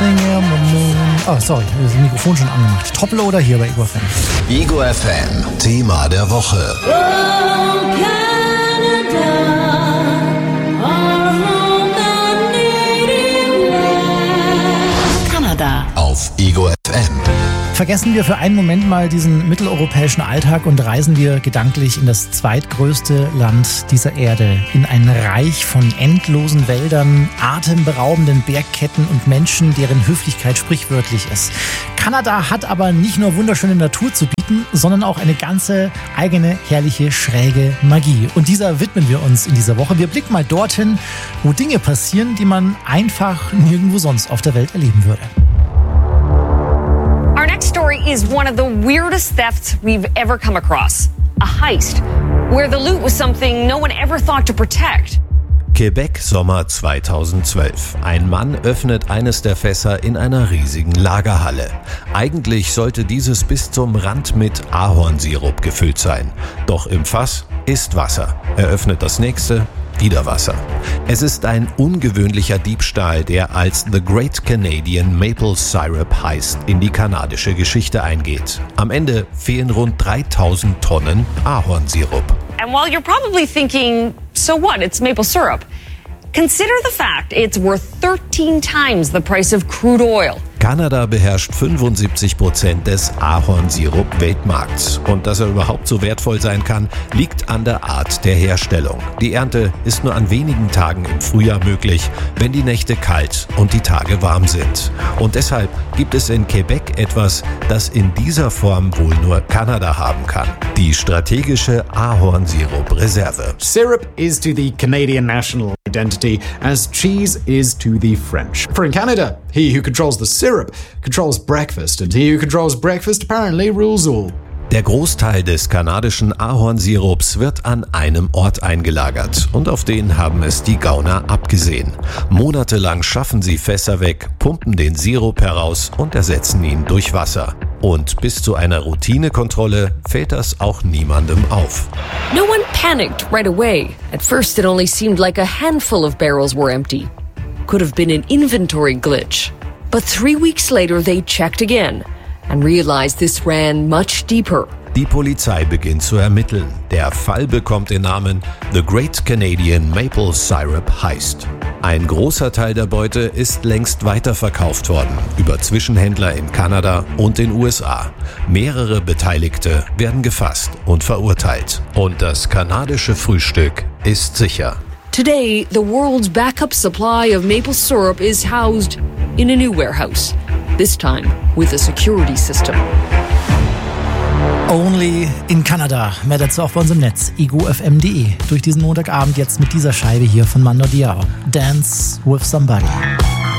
Singer. Oh, sorry, das Mikrofon schon angemacht. Toploader hier bei Ego FM. Ego FM, Thema der Woche. Kanada. Auf Ego FM. Vergessen wir für einen Moment mal diesen mitteleuropäischen Alltag und reisen wir gedanklich in das zweitgrößte Land dieser Erde. In ein Reich von endlosen Wäldern, atemberaubenden Bergketten und Menschen, deren Höflichkeit sprichwörtlich ist. Kanada hat aber nicht nur wunderschöne Natur zu bieten, sondern auch eine ganze eigene, herrliche, schräge Magie. Und dieser widmen wir uns in dieser Woche. Wir blicken mal dorthin, wo Dinge passieren, die man einfach nirgendwo sonst auf der Welt erleben würde. Our next story is one of the weirdest thefts we've ever come across. A heist, where the loot was something no one ever thought to protect. Quebec, Sommer 2012. Ein Mann öffnet eines der Fässer in einer riesigen Lagerhalle. Eigentlich sollte dieses bis zum Rand mit Ahornsirup gefüllt sein. Doch im Fass ist Wasser. Er öffnet das nächste, wieder Wasser. Es ist ein ungewöhnlicher Diebstahl, der als The Great Canadian Maple Syrup Heist in die kanadische Geschichte eingeht. Am Ende fehlen rund 3000 Tonnen Ahornsirup. And while you're probably thinking, so what, it's maple syrup, consider the fact it's worth 13 times the price of crude oil. Kanada beherrscht 75% des Ahornsirup-Weltmarkts. Und dass er überhaupt so wertvoll sein kann, liegt an der Art der Herstellung. Die Ernte ist nur an wenigen Tagen im Frühjahr möglich, wenn die Nächte kalt und die Tage warm sind. Und deshalb gibt es in Quebec etwas, das in dieser Form wohl nur Kanada haben kann. Die strategische Ahornsirup-Reserve. Syrup is to the Canadian national identity as cheese is to the French. For in Canada, he who controls the syrup controls breakfast, and he who controls breakfast apparently rules all. Der Großteil des kanadischen Ahornsirups wird an einem Ort eingelagert und auf den haben es die Gauner abgesehen. Monatelang schaffen sie Fässer weg, pumpen den Sirup heraus und ersetzen ihn durch Wasser. Und bis zu einer Routinekontrolle fällt das auch niemandem auf. No one panicked right away. At first it only seemed like a handful of barrels were empty. Could have been an inventory glitch. But 3 weeks later they checked again and realized this ran much deeper. Die Polizei beginnt zu ermitteln. Der Fall bekommt den Namen The Great Canadian Maple Syrup Heist. Ein großer Teil der Beute ist längst weiterverkauft worden, über Zwischenhändler in Kanada und den USA. Mehrere Beteiligte werden gefasst und verurteilt. Und das kanadische Frühstück ist sicher. Today, the world's backup supply of maple syrup is housed in a new warehouse, this time with a security system. Only in Kanada. Mehr dazu auch bei uns im Netz, egofm.de. Durch diesen Montagabend jetzt mit dieser Scheibe hier von Mando Diao. Dance with Somebody.